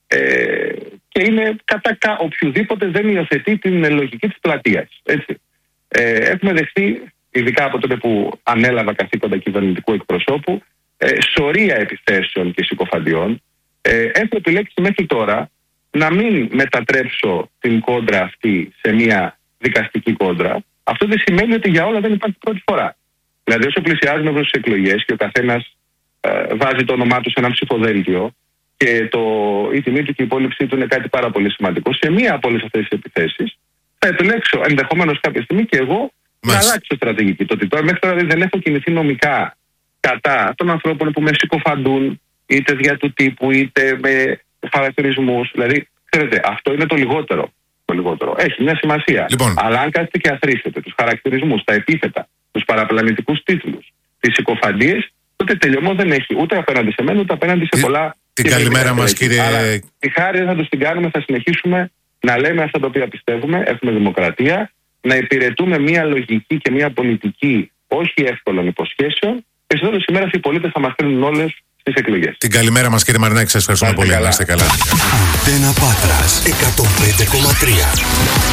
και είναι κατά οποιοδήποτε δεν υιοθετεί την λογική της πλατείας. Έτσι. Έχουμε δεχτεί, ειδικά από τότε που ανέλαβα καθήκοντα κυβερνητικού εκπροσώπου, σωρία επιθέσεων και συκοφαντιών. Έχω επιλέξει μέχρι τώρα να μην μετατρέψω την κόντρα αυτή σε μια δικαστική κόντρα. Αυτό δεν σημαίνει ότι για όλα δεν υπάρχει πρώτη φορά. Δηλαδή, όσο πλησιάζουμε προς τις εκλογές και ο καθένας βάζει το όνομά του σε ένα ψηφοδέλτιο και η τιμή του και η υπόλοιψή του είναι κάτι πάρα πολύ σημαντικό, σε μία από όλες αυτές τις επιθέσεις θα επιλέξω ενδεχομένως κάποια στιγμή και εγώ να αλλάξω στρατηγική. Το ότι τώρα μέχρι τώρα δεν έχω κινηθεί νομικά κατά των ανθρώπων που με συκοφαντούν, είτε δια του τύπου, είτε με χαρακτηρισμούς. Δηλαδή, ξέρετε, αυτό είναι το λιγότερο. Έχει μια σημασία. Λοιπόν. Αλλά αν κάτσετε και αθροίσετε τους χαρακτηρισμούς, τα επίθετα, τους παραπλανητικούς τίτλους, τις συκοφαντίες, τότε τελειωμό δεν έχει ούτε απέναντι σε μένα, ούτε απέναντι σε πολλά. Την καλημέρα μας, κύριε. Αλλά τη χάρη θα τους την κάνουμε, θα συνεχίσουμε να λέμε αυτά τα οποία πιστεύουμε. Έχουμε δημοκρατία, να υπηρετούμε μια λογική και μια πολιτική όχι εύκολων υποσχέσεων. Και στο τέλος της ημέρας οι πολίτες θα μας στέλνουν όλες στις εκλογές. Την καλημέρα μας, κύριε Μαρινάκη, σας ευχαριστούμε πολύ. Να είστε καλά. Αντένα Πάτρας 105,3.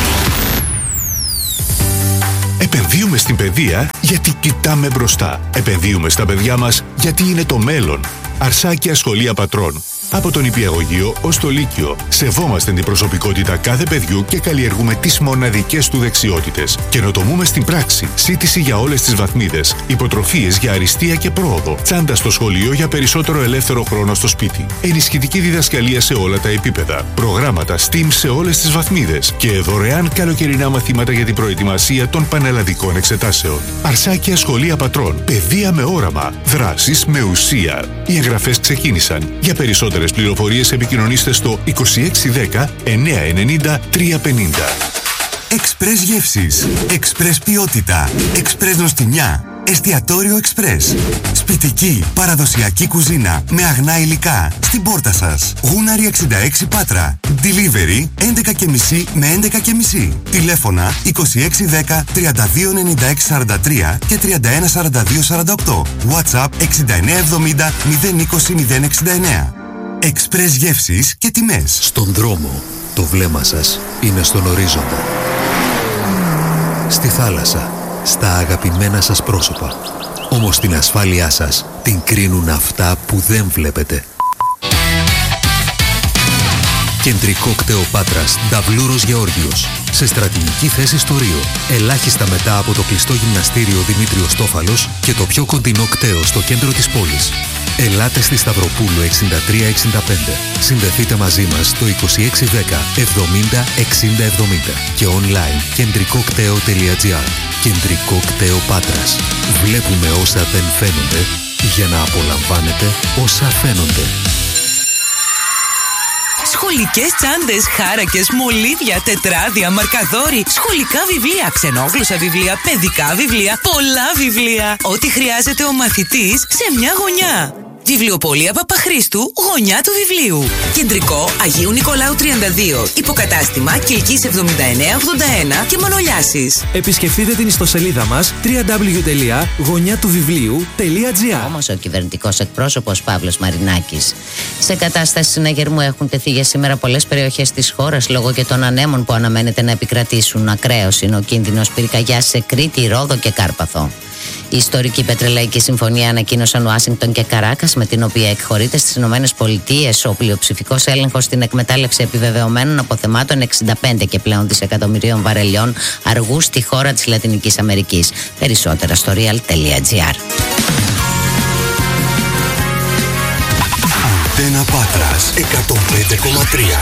Επενδύουμε στην παιδεία γιατί κοιτάμε μπροστά. Επενδύουμε στα παιδιά μας γιατί είναι το μέλλον. Αρσάκια Σχολεία Πατρών. Από τον νηπιαγωγείο ως το λύκειο, σεβόμαστε την προσωπικότητα κάθε παιδιού και καλλιεργούμε τις μοναδικές του δεξιότητες. Καινοτομούμε στην πράξη. Σύντηση για όλες τις βαθμίδες. Υποτροφίες για αριστεία και πρόοδο. Τσάντα στο σχολείο για περισσότερο ελεύθερο χρόνο στο σπίτι. Ενισχυτική διδασκαλία σε όλα τα επίπεδα. Προγράμματα STEAM σε όλες τις βαθμίδες. Και δωρεάν καλοκαιρινά μαθήματα για την προετοιμασία των πανελλαδικών εξετάσεων. Αρσάκια Σχολεία Πατρών. Παιδεία με όραμα. Δράσεις με ουσία. Οι εγγραφές ξεκίνησαν. Για περισσότερες πληροφορίες επικοινωνήστε στο 2610 990 350. Εξπρές γεύσεις, εξπρές ποιότητα, εξπρές νοστιμιά, εστιατόριο εξπρές. Σπιτική, παραδοσιακή κουζίνα με αγνά υλικά στην πόρτα σας. Γούναρη 66 Πάτρα. Delivery 11.30 με 11.30. Τηλέφωνα 2610 329643 και 314248. WhatsApp 6970 020 069. Εξπρές γεύσεις και τιμές. Στον δρόμο, το βλέμμα σας είναι στον ορίζοντα. Στη θάλασσα, στα αγαπημένα σας πρόσωπα. Όμως την ασφάλειά σας την κρίνουν αυτά που δεν βλέπετε. Κεντρικό κτέο Πάτρας, Νταβλούρος Γεώργιος. Σε στρατηγική θέση στο Ρίο. Ελάχιστα μετά από το κλειστό γυμναστήριο Δημήτριος Τόφαλος και το πιο κοντινό κτέο στο κέντρο της πόλης. Ελάτε στη Σταυροπούλου 6365. Συνδεθείτε μαζί μας στο 2610 70 60 70 και online κεντρικοκτέο.gr. Κεντρικό κτέο Πάτρας. Βλέπουμε όσα δεν φαίνονται για να απολαμβάνετε όσα φαίνονται. Σχολικές τσάντες, χάρακες, μολύβια, τετράδια, μαρκαδόροι, σχολικά βιβλία, ξενόγλωσσα βιβλία, παιδικά βιβλία, πολλά βιβλία. Ό,τι χρειάζεται ο μαθητής σε μια γωνιά. Βιβλιοπωλεία Παπαχρήστου, γωνιά του βιβλίου. Κεντρικό Αγίου Νικολάου 32. Υποκατάστημα Κιλκής 7981 και Μανολιάσης. Επισκεφτείτε την ιστοσελίδα μας www.γωνιατουβιβλίου.gr. Όμως ο κυβερνητικός εκπρόσωπος Παύλος Μαρινάκης. Σε κατάσταση συναγερμού έχουν τεθεί για σήμερα πολλές περιοχές της χώρας λόγω και των ανέμων που αναμένεται να επικρατήσουν. Ακραίος είναι ο κίνδυνος πυρκαγιάς σε Κρήτη, Ρόδο και Κάρπαθο. Η ιστορική πετρελαϊκή συμφωνία ανακοίνωσαν Ουάσιγκτον και Καράκας, με την οποία εκχωρείται στις ΗΠΑ ο πλειοψηφικός έλεγχος στην εκμετάλλευση επιβεβαιωμένων αποθεμάτων 65 και πλέον δισεκατομμυρίων βαρελιών αργού στη χώρα της Λατινικής Αμερικής. Περισσότερα στο real.gr. Αντένα Πάτρας 105,3.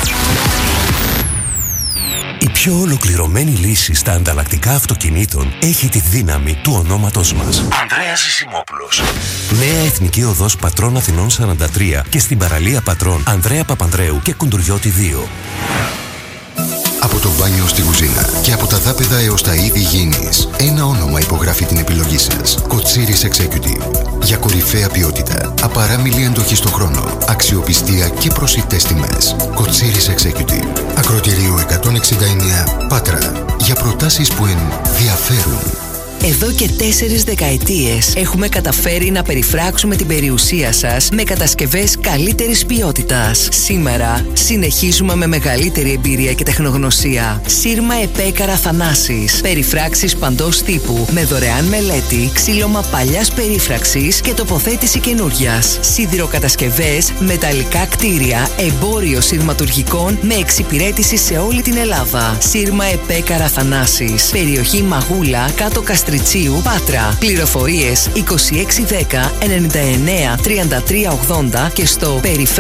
Η πιο ολοκληρωμένη λύση στα ανταλλακτικά αυτοκινήτων έχει τη δύναμη του ονόματος μας. Ανδρέας Ζησιμόπουλος. Νέα Εθνική Οδός Πατρών Αθηνών 43 και στην παραλία Πατρών Ανδρέα Παπανδρέου και Κουντουριώτη 2. Από το μπάνιο στη κουζίνα και από τα δάπεδα έως τα είδη υγιεινής, ένα όνομα υπογράφει την επιλογή σας. Κοτσίρις Executive. Για κορυφαία ποιότητα, απαράμιλη αντοχή στον χρόνο, αξιοπιστία και προσιτές τιμές. Κοτσίρις Executive. Ακροτηρίου 169 Πάτρα. Για προτάσεις που ενδιαφέρουν. Εδώ και 4 δεκαετίες έχουμε καταφέρει να περιφράξουμε την περιουσία σας με κατασκευές καλύτερης ποιότητας. Σήμερα συνεχίζουμε με μεγαλύτερη εμπειρία και τεχνογνωσία. Σύρμα Επέκαρα Θανάσης. Περιφράξεις παντός τύπου με δωρεάν μελέτη, ξύλωμα παλιάς περίφραξης και τοποθέτηση καινούριας. Σιδηροκατασκευές, μεταλλικά κτίρια, εμπόριο σειρματουργικών με εξυπηρέτηση σε όλη την Ελλάδα. Σύρμα Επέκαρα Θανάσης. Περιοχή Μαγούλα, κάτω Καστριτσίου, Πάτρα. Πληροφορίες 2610 99 33 80 και στο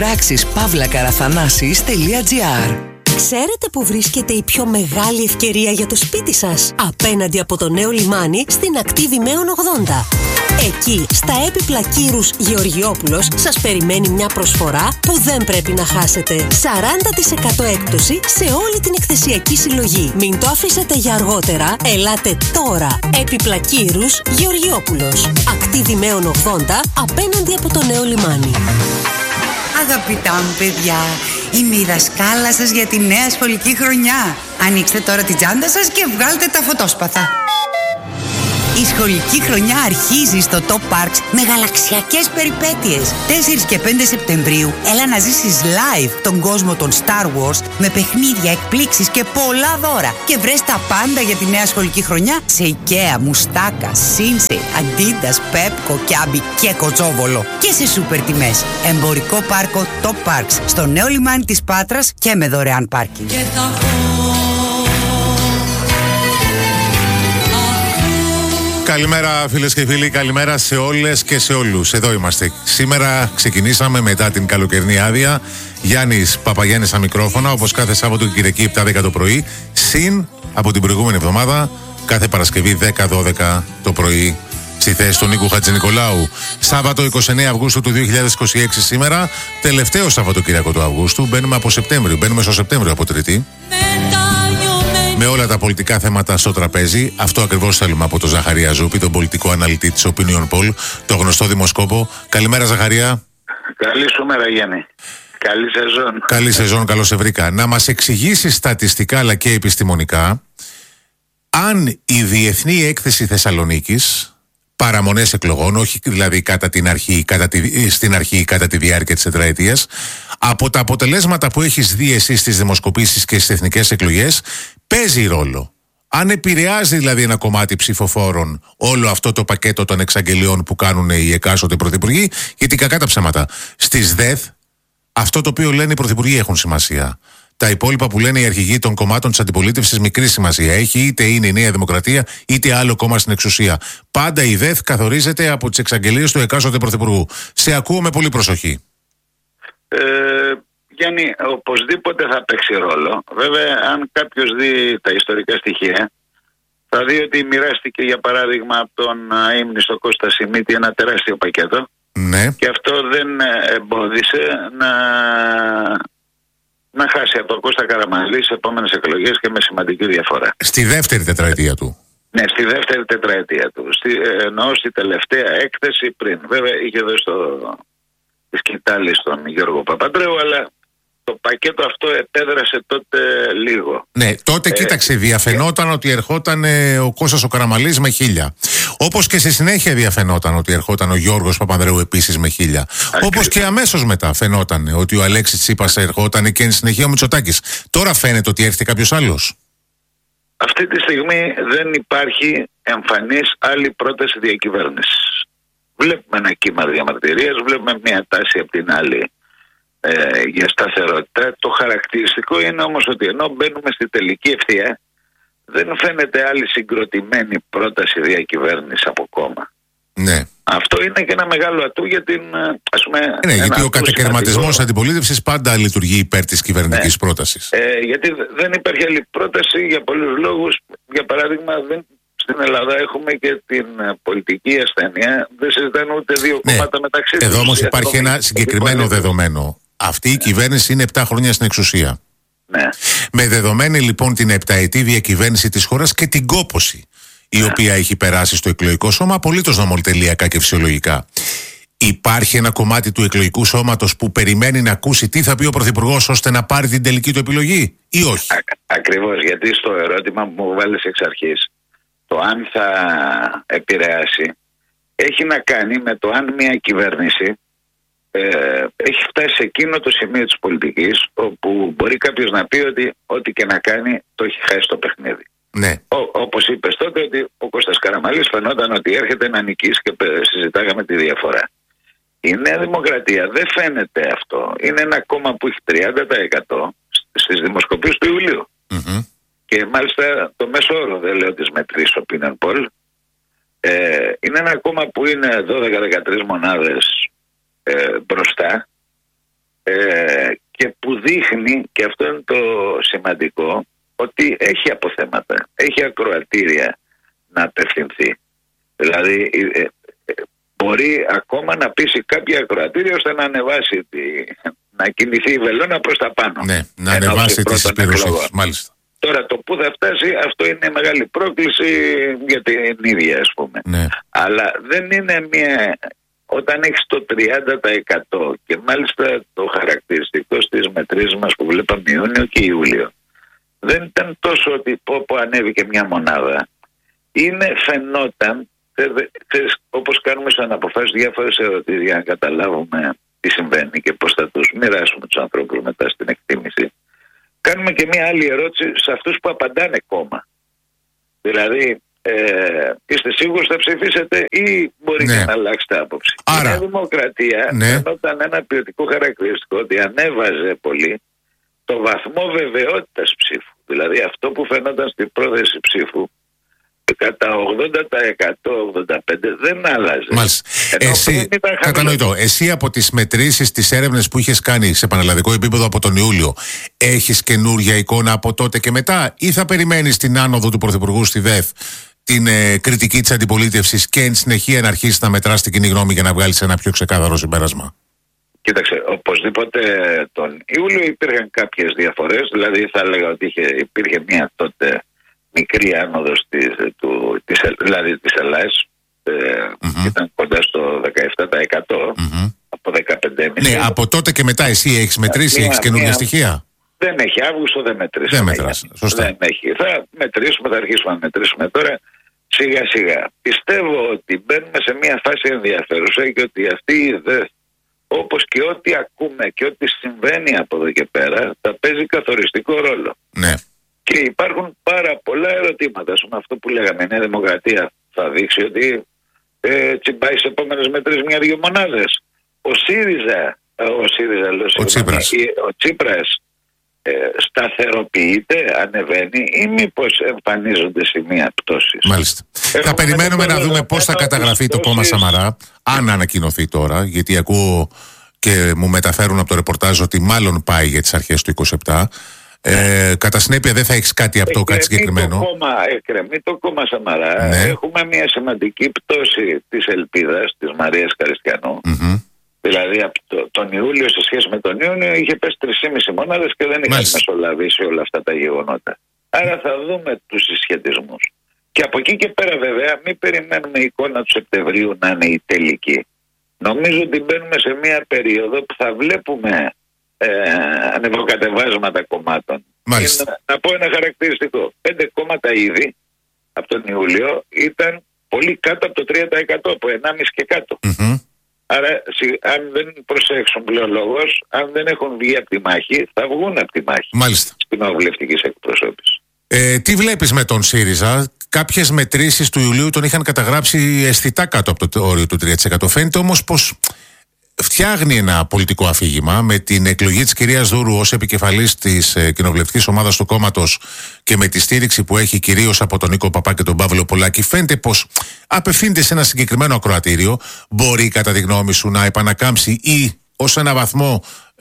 περιφράξεις-παύλακαραφανάσεις.gr. Ξέρετε που βρίσκεται η πιο μεγάλη ευκαιρία για το σπίτι σας? Απέναντι από το νέο λιμάνι στην ακτή Δημαίων 80. Εκεί, στα έπιπλα Κύρους Γεωργιόπουλος, σας περιμένει μια προσφορά που δεν πρέπει να χάσετε. 40% έκπτωση σε όλη την εκθεσιακή συλλογή. Μην το αφήσετε για αργότερα. Ελάτε τώρα. Έπιπλα Κύρους Γεωργιόπουλος. Ακτή Δημαίων 80, απέναντι από το νέο λιμάνι. Αγαπητά μου παιδιά, είμαι η δασκάλα σας για τη νέα σχολική χρονιά. Ανοίξτε τώρα την τσάντα σας και βγάλτε τα φωτόσπαθα. Η σχολική χρονιά αρχίζει στο Top Parks με γαλαξιακές περιπέτειες. 4 και 5 Σεπτεμβρίου έλα να ζήσεις live τον κόσμο των Star Wars με παιχνίδια, εκπλήξεις και πολλά δώρα. Και βρες τα πάντα για τη νέα σχολική χρονιά σε IKEA, Μουστάκα, Sinsei, Adidas, Pepco, Kiabi και Κοτσόβολο. Και σε σούπερ τιμές. Εμπορικό πάρκο Top Parks στο νέο λιμάνι της Πάτρας και με δωρεάν πάρκινγκ. Καλημέρα φίλες και φίλοι, καλημέρα σε όλες και σε όλους. Εδώ είμαστε. Σήμερα ξεκινήσαμε μετά την καλοκαιρινή άδεια. Γιάννης Παπαγιάννης στα μικρόφωνα, όπως κάθε Σάββατο και Κυριακή 7-10 το πρωί. Συν από την προηγούμενη εβδομάδα, κάθε Παρασκευή 10-12 το πρωί στη θέση του Νίκου Χατζηνικολάου. Σάββατο 29 Αυγούστου του 2026 σήμερα, τελευταίο Σαββατοκύριακο του Αυγούστου. Μπαίνουμε στο Σεπτέμβριο από Τρίτη. Με όλα τα πολιτικά θέματα στο τραπέζι. Αυτό ακριβώς θέλουμε από τον Ζαχαρία Ζούπη, τον πολιτικό αναλυτή της Opinion Poll, το γνωστό δημοσκόπο. Καλημέρα, Ζαχαρία. Καλή σου μέρα, Γιάννη. Καλή σεζόν. Καλή σεζόν, καλώς σε βρήκα. Να μας εξηγήσει στατιστικά αλλά και επιστημονικά αν η Διεθνή Έκθεση Θεσσαλονίκης, παραμονές εκλογών, όχι δηλαδή στην αρχή ή κατά τη διάρκεια της τετραετίας, από τα αποτελέσματα που έχεις δει εσύ στις δημοσκοπήσεις και στις εθνικές εκλογές, παίζει ρόλο. Αν επηρεάζει δηλαδή ένα κομμάτι ψηφοφόρων όλο αυτό το πακέτο των εξαγγελιών που κάνουν οι εκάστοτε πρωθυπουργοί, γιατί κακά τα ψέματα. Στις ΔΕΘ, αυτό το οποίο λένε οι πρωθυπουργοί έχουν σημασία. Τα υπόλοιπα που λένε οι αρχηγοί των κομμάτων της αντιπολίτευσης μικρή σημασία έχει, είτε είναι η Νέα Δημοκρατία είτε άλλο κόμμα στην εξουσία. Πάντα η ΔΕΘ καθορίζεται από τις εξαγγελίες του εκάστοτε πρωθυπουργού. Σε ακούω με πολύ προσοχή. Γιάννη, οπωσδήποτε θα παίξει ρόλο. Βέβαια, αν κάποιος δει τα ιστορικά στοιχεία, θα δει ότι μοιράστηκε για παράδειγμα από τον ύμνηστο Κώστα Σιμίτη ένα τεράστιο πακέτο. Ναι. Και αυτό δεν εμπόδισε να χάσει από τον Κώστα Καραμανλή σε επόμενες εκλογές και με σημαντική διαφορά. Στη δεύτερη τετραετία του. Ναι, στη δεύτερη τετραετία του. Εννοώ στη τελευταία έκθεση πριν. Βέβαια είχε δώσει τη σκητάλη στον Γιώργο Παπαντρέου, αλλά το πακέτο αυτό επέδρασε τότε λίγο. Ναι, τότε κοίταξε, διαφαινόταν ότι ερχόταν ο Κώστας ο Καραμανλής με 1000. Όπως και στη συνέχεια διαφαινόταν ότι ερχόταν ο Γιώργος Παπανδρέου επίσης με 1000. Όπως και αμέσως μετά φαινόταν ότι ο Αλέξης Τσίπρας ερχόταν και εν συνεχεία ο Μητσοτάκης. Τώρα φαίνεται ότι έρχεται κάποιος άλλος. Αυτή τη στιγμή δεν υπάρχει εμφανής άλλη πρόταση διακυβέρνησης. Βλέπουμε ένα κύμα διαμαρτυρίας, βλέπουμε μια τάση από την άλλη για σταθερότητα. Το χαρακτηριστικό είναι όμως ότι ενώ μπαίνουμε στη τελική ευθεία, δεν φαίνεται άλλη συγκροτημένη πρόταση διακυβέρνησης από κόμμα. Ναι. Αυτό είναι και ένα μεγάλο ατού για την, ας πούμε... Ναι, γιατί ο κατακαιρματισμός αντιπολίτευσης πάντα λειτουργεί υπέρ της κυβερνητικής πρότασης. Γιατί δεν υπάρχει άλλη πρόταση για πολλούς λόγους. Για παράδειγμα, στην Ελλάδα έχουμε και την πολιτική ασθένεια. Δεν συζητάνε ούτε δύο κόμματα μεταξύ τους. Εδώ όμως υπάρχει ένα συγκεκριμένο δεδομένο. Αυτή η κυβέρνηση είναι 7 χρόνια στην εξουσία. Ναι. Με δεδομένη λοιπόν την επταετή διακυβέρνηση της χώρας και την κόπωση η οποία έχει περάσει στο εκλογικό σώμα, απολύτως νομοτελειακά και φυσιολογικά. Υπάρχει ένα κομμάτι του εκλογικού σώματος που περιμένει να ακούσει τι θα πει ο Πρωθυπουργός ώστε να πάρει την τελική του επιλογή ή όχι? Ακριβώς, γιατί στο ερώτημα που μου βάλεις εξ αρχής, το αν θα επηρεάσει έχει να κάνει με το αν μια κυβέρνηση έχει φτάσει σε εκείνο το σημείο της πολιτικής όπου μπορεί κάποιος να πει ότι ό,τι και να κάνει το έχει χάσει το παιχνίδι. Ναι. Όπως είπες τότε, ότι ο Κώστας Καραμανλής φαινόταν ότι έρχεται να νικήσει και συζητάγαμε τη διαφορά. Η Νέα Δημοκρατία δεν φαίνεται αυτό. Είναι ένα κόμμα που έχει 30% στις δημοσκοπήσεις του Ιουλίου. Mm-hmm. Και μάλιστα το μέσο όρο, δεν λέω τις μετρήσεις Opinion Poll, είναι ένα κόμμα που είναι 12-13 μονάδες μπροστά και που δείχνει, και αυτό είναι το σημαντικό, ότι έχει αποθέματα, έχει ακροατήρια να απευθυνθεί. Δηλαδή μπορεί ακόμα να πείσει κάποια ακροατήρια ώστε να ανεβάσει να κινηθεί η βελόνα προς τα πάνω. Ναι, να ανεβάσει τις εισπυρώσεις, μάλιστα. Τώρα το που θα φτάσει, αυτό είναι μεγάλη πρόκληση για την ίδια, ας πούμε. Ναι. Αλλά δεν είναι μια... Όταν έχεις το 30% και μάλιστα το χαρακτηριστικό στις μετρήσεις μας που βλέπαμε Ιούνιο και Ιούλιο, δεν ήταν τόσο ότι πω ανέβηκε μια μονάδα. φαινόταν, όπως κάνουμε σαν αποφάσεις διάφορες ερωτήσεις για να καταλάβουμε τι συμβαίνει και πώς θα τους μοιράσουμε τους ανθρώπους μετά στην εκτίμηση. Κάνουμε και μια άλλη ερώτηση σε αυτούς που απαντάνε κόμμα. Δηλαδή, είστε σίγουροι θα ψηφίσετε ή μπορείτε να αλλάξετε άποψη? Άρα, η Δημοκρατία φαινόταν ένα ποιοτικό χαρακτηριστικό ότι ανέβαζε πολύ το βαθμό βεβαιότητας ψήφου. Δηλαδή αυτό που φαινόταν στην πρόθεση ψήφου κατά 80%-85% δεν άλλαζε. Μάλιστα. Εσύ, κατανοητό. Εσύ από τις μετρήσεις, τις έρευνες που είχες κάνει σε πανελλαδικό επίπεδο από τον Ιούλιο, έχεις καινούργια εικόνα από τότε και μετά, ή θα περιμένεις την άνοδο του Πρωθυπουργού στη ΔΕΘ, την κριτική της αντιπολίτευσης και εν συνεχεία να αρχίσεις να μετράς την κοινή γνώμη για να βγάλεις ένα πιο ξεκάθαρο συμπέρασμα? Κοίταξε, οπωσδήποτε τον Ιούλιο υπήρχαν κάποιες διαφορές, δηλαδή θα έλεγα ότι υπήρχε μια τότε μικρή άνοδος δηλαδή της Ελλάδας, ήταν κοντά στο 17%, από 15,5%. Ναι, από τότε και μετά εσύ έχεις μετρήσει, έχεις καινούργια στοιχεία? Δεν έχει, Αύγουστο δεν μετρήσαμε. Δεν μετράς, σωστά. Δεν έχει. Θα μετρήσουμε, θα αρχίσουμε να μετρήσουμε τώρα σιγά σιγά. Πιστεύω ότι μπαίνουμε σε μια φάση ενδιαφέρουσα και ότι αυτή η ιδέα, όπως και ό,τι ακούμε και ό,τι συμβαίνει από εδώ και πέρα, θα παίζει καθοριστικό ρόλο. Ναι. Και υπάρχουν πάρα πολλά ερωτήματα. Με αυτό που λέγαμε, η Νέα Δημοκρατία θα δείξει ότι τσιμπάει σε επόμενες μετρήσεις 1-2 μονάδες. Ο Τσίπρας σταθεροποιείται, ανεβαίνει, ή μήπως εμφανίζονται σημεία πτώσης? Μάλιστα. Θα περιμένουμε να δούμε πώς θα καταγραφεί το κόμμα Σαμαρά, αν ανακοινωθεί τώρα, γιατί ακούω και μου μεταφέρουν από το ρεπορτάζ ότι μάλλον πάει για τις αρχές του 27. Κατά συνέπεια δεν θα έχεις κάτι από κάτι συγκεκριμένο. Εκκρεμεί το κόμμα Σαμαρά. Ναι. Έχουμε μια σημαντική πτώση της ελπίδας της Μαρίας Καριστιανού. Δηλαδή από τον Ιούλιο σε σχέση με τον Ιούνιο είχε πέσει 3,5 μονάδες και δεν είχαν μεσολαβήσει όλα αυτά τα γεγονότα. Άρα θα δούμε τους συσχετισμούς. Και από εκεί και πέρα βέβαια μην περιμένουμε η εικόνα του Σεπτεμβρίου να είναι η τελική. Νομίζω ότι μπαίνουμε σε μια περίοδο που θα βλέπουμε ανεβοκατεβάσματα κομμάτων. Να πω ένα χαρακτηριστικό. 5 κόμματα ήδη από τον Ιούλιο ήταν πολύ κάτω από το 3%, από 1,5% και κάτω. Άρα αν δεν προσέξουν πλέον λόγος, αν δεν έχουν βγει από τη μάχη, θα βγουν από τη μάχη. Μάλιστα. Στην κοινοβουλευτική εκπροσώπηση. Τι βλέπεις με τον ΣΥΡΙΖΑ? Κάποιες μετρήσεις του Ιουλίου τον είχαν καταγράψει αισθητά κάτω από το όριο του 3%. Φαίνεται όμως πως φτιάχνει ένα πολιτικό αφήγημα με την εκλογή της κυρίας Δούρου ως επικεφαλής της κοινοβουλευτικής ομάδας του κόμματος και με τη στήριξη που έχει κυρίως από τον Νίκο Παπά και τον Παύλο Πολάκη. Φαίνεται πως απευθύνεται σε ένα συγκεκριμένο ακροατήριο. Μπορεί κατά τη γνώμη σου να επανακάμψει ή ως ένα βαθμό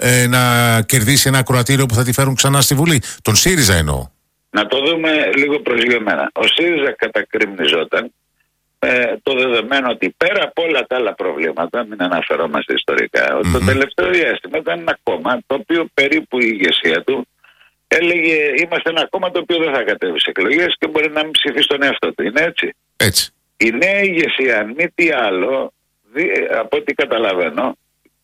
να κερδίσει ένα ακροατήριο που θα τη φέρουν ξανά στη Βουλή? Τον ΣΥΡΙΖΑ εννοώ. Να το δούμε λίγο προσγειωμένα. Ο ΣΥΡΙΖΑ κατακριμνιζόταν το δεδομένο ότι πέρα από όλα τα άλλα προβλήματα, μην αναφερόμαστε ιστορικά, ότι το τελευταίο διάστημα ήταν ένα κόμμα το οποίο περίπου η ηγεσία του έλεγε είμαστε ένα κόμμα το οποίο δεν θα κατέβει σε εκλογές και μπορεί να μην ψηφίσει τον εαυτό του. Είναι έτσι? Έτσι. Η νέα ηγεσία, αν μη τι άλλο, από ό,τι καταλαβαίνω,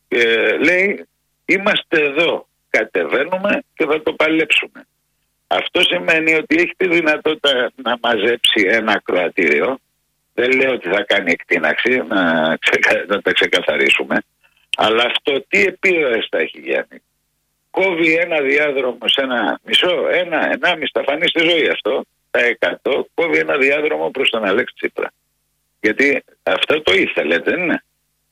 λέει είμαστε εδώ, κατεβαίνουμε και θα το παλέψουμε. Αυτό σημαίνει ότι έχει τη δυνατότητα να μαζέψει ένα ακροατήριο. Δεν λέω ότι θα κάνει εκτείναξη, να τα ξεκαθαρίσουμε. Αλλά αυτό τι επίδραση θα έχει, Γιάννη? Κόβει ένα διάδρομο σε ένα μισό, 1,5, θα φανεί στη ζωή αυτό, τα 100, κόβει ένα διάδρομο προς τον Αλέξη Τσίπρα. Γιατί αυτό το ήθελε, δεν είναι?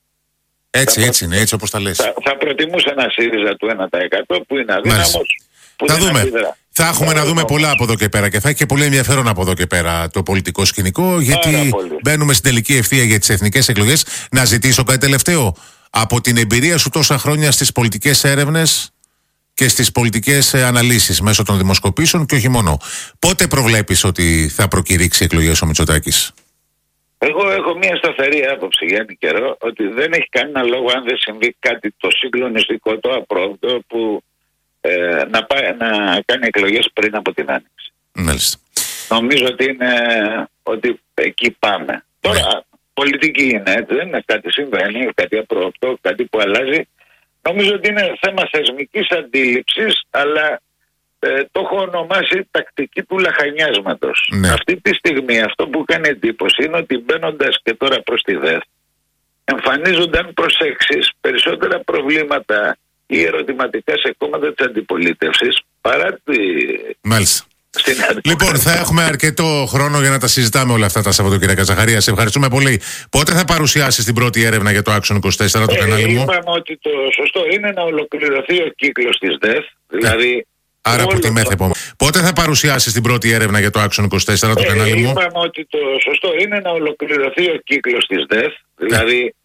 Έτσι είναι, έτσι όπως τα λες. Θα προτιμούσε ένα ΣΥΡΙΖΑ του 1% που είναι αδύναμος. Θα δούμε. Θα έχουμε να δούμε πολλά από εδώ και πέρα και θα έχει και πολύ ενδιαφέρον από εδώ και πέρα το πολιτικό σκηνικό, γιατί μπαίνουμε στην τελική ευθεία για τις εθνικές εκλογές. Να ζητήσω κάτι τελευταίο. Από την εμπειρία σου τόσα χρόνια στις πολιτικές έρευνες και στις πολιτικές αναλύσεις μέσω των δημοσκοπήσεων και όχι μόνο, πότε προβλέπεις ότι θα προκηρύξει εκλογές ο Μητσοτάκης? Εγώ έχω μια σταθερή άποψη, Γιάννη, καιρό, ότι δεν έχει κανένα λόγο, αν δεν συμβεί κάτι το συγκλονιστικό, το απρόβλεπτο, που να κάνει εκλογές πριν από την Άνοιξη. Μάλιστα. Νομίζω ότι εκεί πάμε. Τώρα, πολιτική είναι, έτσι, δεν είναι κάτι συμβαίνει, κάτι απρόβλεπτο, κάτι που αλλάζει. Νομίζω ότι είναι θέμα θεσμικής αντίληψης, αλλά το έχω ονομάσει τακτική του λαχανιάσματος. Ναι. Αυτή τη στιγμή αυτό που κάνει εντύπωση είναι ότι μπαίνοντας και τώρα προς τη ΔΕΘ εμφανίζονταν προσέξεις περισσότερα προβλήματα ή ερωτηματικά σε κόμματα της αντιπολίτευσης παρά τη... Μάλιστα. Λοιπόν, θα έχουμε αρκετό χρόνο για να τα συζητάμε όλα αυτά τα Σαββατοκύριακα. Ζαχαρία, σε ευχαριστούμε πολύ. Πότε θα παρουσιάσεις την πρώτη έρευνα για το Action 24, το κανάλι μου? Είπαμε ότι το σωστό είναι να ολοκληρωθεί ο κύκλος της ΔΕΘ, δηλαδή... Άρα από τη μεθεπόμενη. Πότε θα παρουσιάσεις την πρώτη έρευνα για το Action 24, το κανάλι μου? Είπαμε ότι το σωστό είναι να ολοκληρωθεί ο κύκλος της ΔΕΘ, δηλαδή...